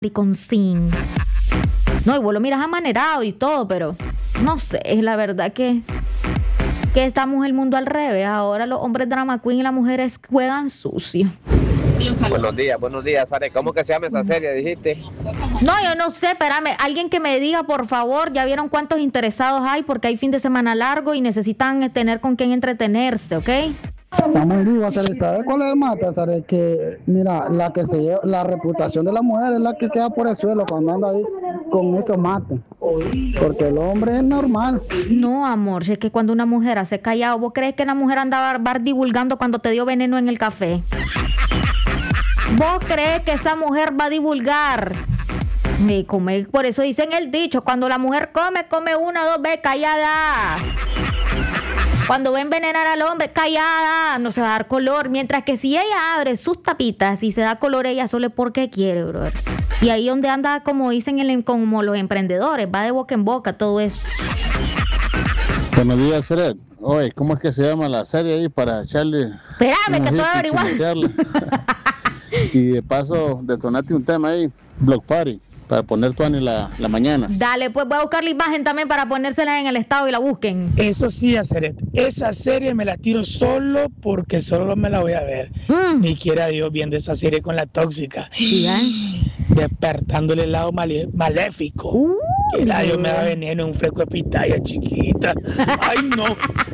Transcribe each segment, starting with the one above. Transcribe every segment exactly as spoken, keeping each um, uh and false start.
y con zinc. No, y vos lo miras amanerado y todo, pero no sé, es la verdad que, que estamos el mundo al revés. Ahora los hombres drama queen y las mujeres juegan sucio. Buenos días, buenos días, Sare. ¿Cómo que se llama esa serie, dijiste? No, yo no sé, espérame. Alguien que me diga, por favor. Ya vieron cuántos interesados hay, porque hay fin de semana largo y necesitan tener con quién entretenerse, ¿ok? Estamos vivos, Sare. ¿Sabes cuál es el mate, Sare? Que, mira, la que se lleva, la reputación de la mujer es la que queda por el suelo cuando anda ahí con esos mates. Porque el hombre es normal. No, amor, es que cuando una mujer hace callado, ¿vos crees que la mujer anda bar divulgando cuando te dio veneno en el café? ¿Vos crees que esa mujer va a divulgar? Y come, por eso dicen el dicho, cuando la mujer come, come una o dos veces callada. Cuando va a envenenar al hombre, callada, no se va a dar color. Mientras que si ella abre sus tapitas y se da color, ella solo es porque quiere, bro. Y ahí donde anda, como dicen el, como los emprendedores, va de boca en boca todo eso. Buenos días, Fred. Oye, ¿cómo es que se llama la serie ahí para echarle? Espérame, que estoy averiguando. Y de paso, detonate un tema ahí, Block Party, para poner tu en la, la mañana. Dale, pues voy a buscar la imagen también para ponérsela en el estado y la busquen. Eso sí, Aceret, esa serie me la tiro solo porque solo me la voy a ver. Mm. Ni quiera Dios viendo esa serie con la tóxica. ¿Sí, eh? Despertándole el lado male- maléfico. Uh, que la Dios me da veneno en un fresco de pitaya chiquita. Ay, no.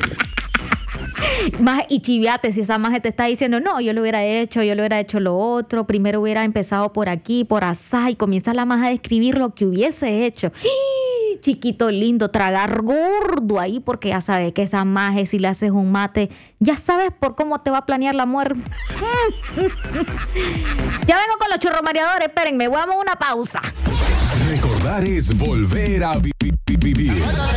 Más y chiviate, si esa maje te está diciendo, no, yo lo hubiera hecho, yo lo hubiera hecho lo otro, primero hubiera empezado por aquí, por asá, y comienza la maje a describir lo que hubiese hecho. ¡Ih! Chiquito lindo, tragar gordo ahí, porque ya sabes que esa maje, si le haces un mate, ya sabes por cómo te va a planear la muerte. Ya vengo con los churromareadores, espérenme, voy a dar una pausa. Recordar es volver a vi- vi- vivir.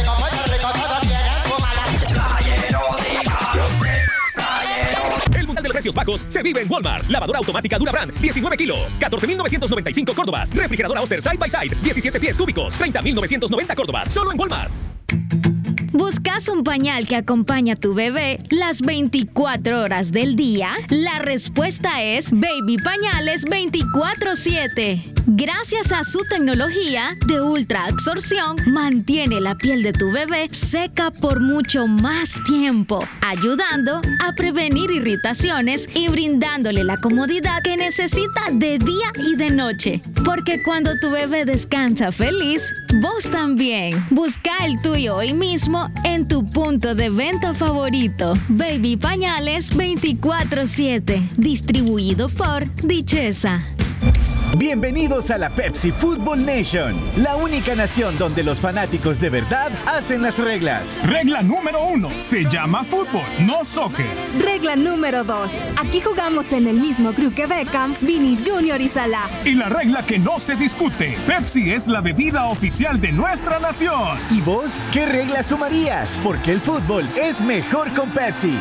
De los precios bajos se vive en Walmart. Lavadora automática Durabrand, diecinueve kilos, catorce mil novecientos noventa y cinco Córdobas. Refrigeradora Oster Side by Side, diecisiete pies cúbicos, treinta mil novecientos noventa Córdobas. Solo en Walmart. ¿Buscas un pañal que acompañe a tu bebé las veinticuatro horas del día? La respuesta es Baby Pañales veinticuatro siete. Gracias a su tecnología de ultra absorción, mantiene la piel de tu bebé seca por mucho más tiempo, ayudando a prevenir irritaciones y brindándole la comodidad que necesita de día y de noche. Porque cuando tu bebé descansa feliz, vos también. Busca el tuyo hoy mismo en tu punto de venta favorito. Baby Pañales veinticuatro siete, distribuido por Dichesa. Bienvenidos a la Pepsi Football Nation, la única nación donde los fanáticos de verdad hacen las reglas. Regla número uno, se llama fútbol, no soccer. Regla número dos, aquí jugamos en el mismo crew que Beckham, Vini Junior y Salah. Y la regla que no se discute, Pepsi es la bebida oficial de nuestra nación. ¿Y vos qué regla sumarías? Porque el fútbol es mejor con Pepsi.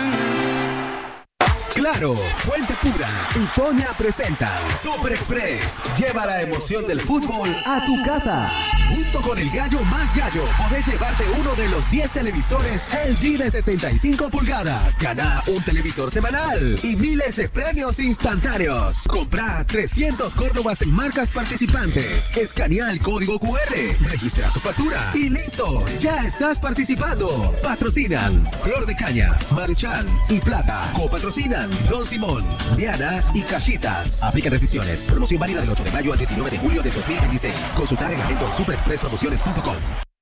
Claro, Fuente Pura y Toña presentan Super Express. Lleva la emoción del fútbol a tu casa. Junto con el gallo más gallo, podés llevarte uno de los diez televisores L G de setenta y cinco pulgadas. Gana un televisor semanal y miles de premios instantáneos. Compra trescientos Córdobas en marcas participantes. Escanea el código Q R, registra tu factura y listo, ya estás participando. Patrocinan Flor de Caña, Maruchan y Plata. Copatrocinan Don Simón, Diana y Cachitas. Aplican restricciones. Promoción válida del ocho de mayo al diecinueve de julio de dos mil veintiséis. Consultar el agente en super express promociones punto com.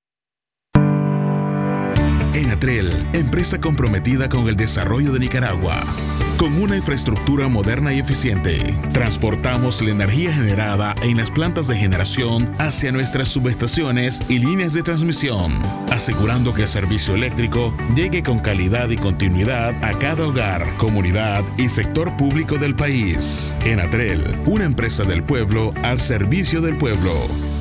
Enatrel, empresa comprometida con el desarrollo de Nicaragua. Con una infraestructura moderna y eficiente, transportamos la energía generada en las plantas de generación hacia nuestras subestaciones y líneas de transmisión, asegurando que el servicio eléctrico llegue con calidad y continuidad a cada hogar, comunidad y sector público del país. Enatrel, una empresa del pueblo al servicio del pueblo.